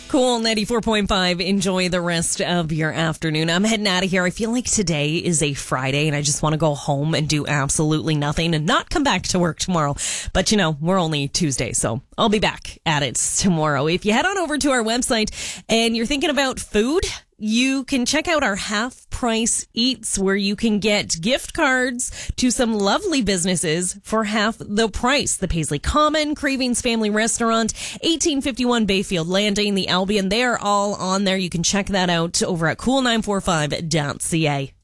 Cool 94.5. Enjoy the rest of your afternoon. I'm heading out of here. I feel like today is a Friday and I just want to go home and do absolutely nothing and not come back to work tomorrow. But we're only Tuesday, so I'll be back at it tomorrow. If you head on over to our website and you're thinking about food, you can check out our half price eats where you can get gift cards to some lovely businesses for half the price. The Paisley Common, Cravings Family Restaurant, 1851 Bayfield Landing, the Albion. They're all on there. You can check that out over at cool945.ca.